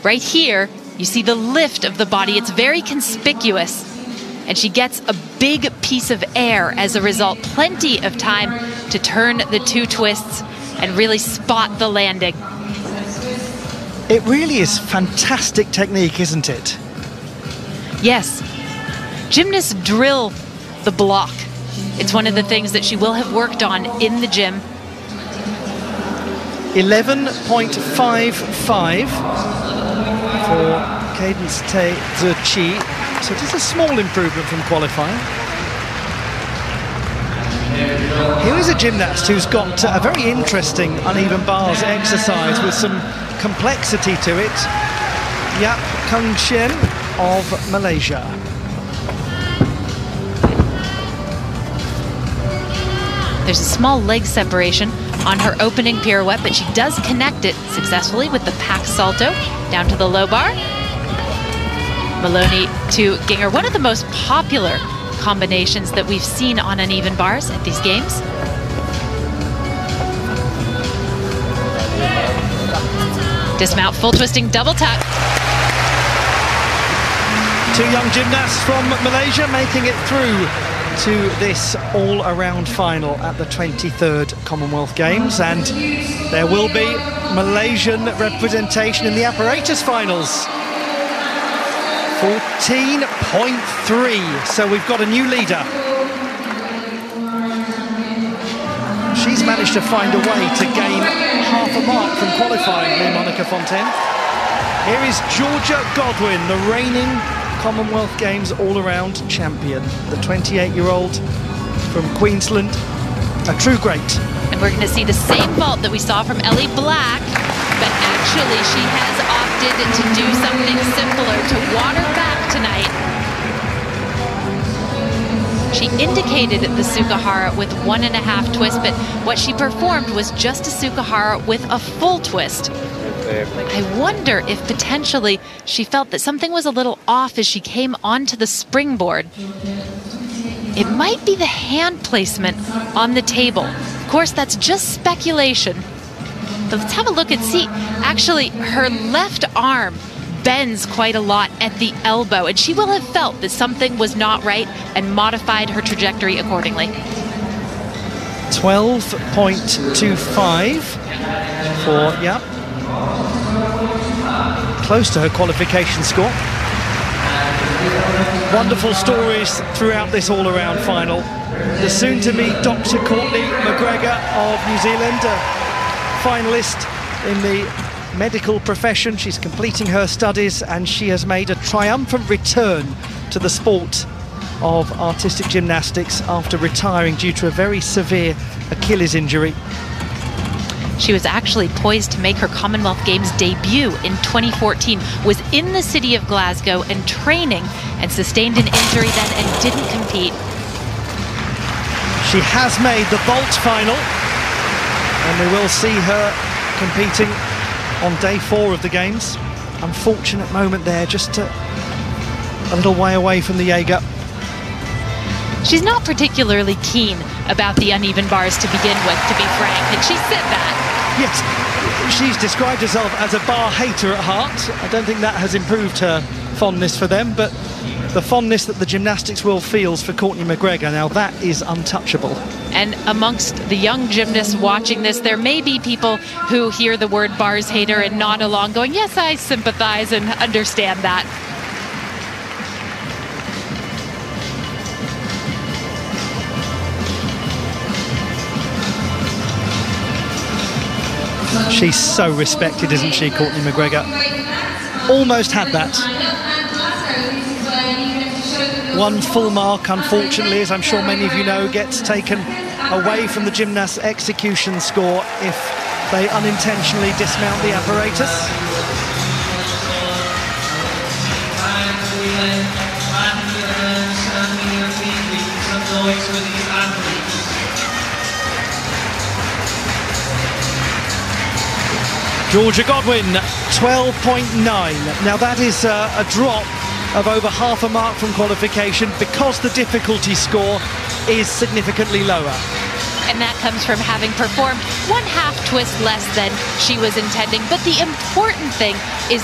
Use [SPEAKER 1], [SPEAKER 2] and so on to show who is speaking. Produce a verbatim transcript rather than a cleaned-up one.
[SPEAKER 1] Right here, you see the lift of the body. It's very conspicuous. And she gets a big piece of air as a result. Plenty of time to turn the two twists and really spot the landing.
[SPEAKER 2] It really is fantastic technique, isn't it?
[SPEAKER 1] Yes. Gymnasts drill the block. It's one of the things that she will have worked on in the gym.
[SPEAKER 2] eleven point five five for Cadence Tae Zi Chi. So it is a small improvement from qualifying. Here is a gymnast who's got a very interesting uneven bars exercise with some complexity to it. Yap Kung Shen of Malaysia.
[SPEAKER 1] There's a small leg separation on her opening pirouette, but she does connect it successfully with the Pak Salto down to the low bar. Maloney to Gienger, one of the most popular combinations that we've seen on uneven bars at these games. Dismount, full twisting, double tap.
[SPEAKER 2] Two young gymnasts from Malaysia making it through to this all-around final at the twenty-third Commonwealth Games, and there will be Malaysian representation in the apparatus finals. fourteen point three, so we've got a new leader. She's managed to find a way to gain half a mark from qualifying near Monica Fontaine. Here is Georgia Godwin, the reigning Commonwealth Games all-around champion, the twenty-eight-year-old from Queensland, a true great.
[SPEAKER 1] And we're going to see the same vault that we saw from Ellie Black, but actually she has opted to do something simpler, to water back tonight. She indicated the Sukahara with one and a half twist, but what she performed was just a Sukahara with a full twist. I wonder if potentially she felt that something was a little off as she came onto the springboard. It might be the hand placement on the table. Of course, that's just speculation. But let's have a look and see. Actually, her left arm bends quite a lot at the elbow, and she will have felt that something was not right and modified her trajectory accordingly.
[SPEAKER 2] twelve point two five for, yeah, close to her qualification score. Wonderful stories throughout this all-around final. The soon-to-be Doctor Courtney McGregor of New Zealand, a finalist in the medical profession. She's completing her studies and she has made a triumphant return to the sport of artistic gymnastics after retiring due to a very severe Achilles injury.
[SPEAKER 1] She was actually poised to make her Commonwealth Games debut in twenty fourteen, was in the city of Glasgow and training, and sustained an injury then and didn't compete.
[SPEAKER 2] She has made the vault final, and we will see her competing on day four of the Games. Unfortunate moment there, just a, a little way away from the Jaeger.
[SPEAKER 1] She's not particularly keen about the uneven bars to begin with, to be frank, and she said that.
[SPEAKER 2] Yes, she's described herself as a bar hater at heart. I don't think that has improved her fondness for them, but the fondness that the gymnastics world feels for Courtney McGregor, now that is untouchable.
[SPEAKER 1] And amongst the young gymnasts watching this, there may be people who hear the word bars hater and nod along going, yes, I sympathize and understand that.
[SPEAKER 2] She's so respected, isn't she, Courtney McGregor? Almost had that. One full mark, unfortunately, as I'm sure many of you know, gets taken away from the gymnast's execution score if they unintentionally dismount the apparatus. Georgia Godwin, twelve point nine. Now that is uh, a drop of over half a mark from qualification because the difficulty score is significantly lower.
[SPEAKER 1] And that comes from having performed one half twist less than she was intending. But the important thing is